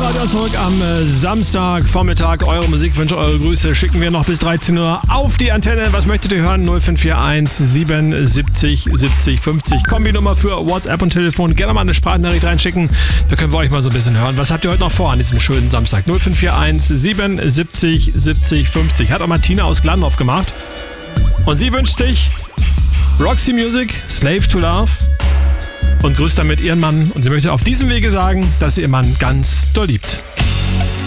Live-Radio zurück am Samstagvormittag. Eure Musikwünsche, eure Grüße schicken wir noch bis 13 Uhr auf die Antenne. Was möchtet ihr hören? 0541 77 70 50. Kombi-Nummer für WhatsApp und Telefon. Gerne mal eine Sprachnachricht reinschicken. Da können wir euch mal so ein bisschen hören. Was habt ihr heute noch vor an diesem schönen Samstag? 0541 77 70 50. Hat auch Martina aus Glandorf gemacht. Und sie wünscht sich Roxy Music, Slave to Love. Und grüßt damit ihren Mann. Und sie möchte auf diesem Wege sagen, dass sie ihren Mann ganz doll liebt.